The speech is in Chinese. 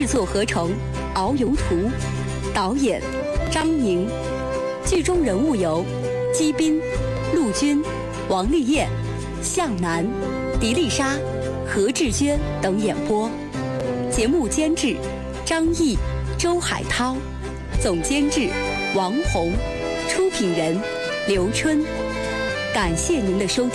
制作合成敖游图，导演张宁。剧中人物有姬斌、陆军、王丽艳、向南、迪丽莎、何志娟等演播。节目监制张毅、周海涛，总监制王红，出品人刘春。感谢您的收听。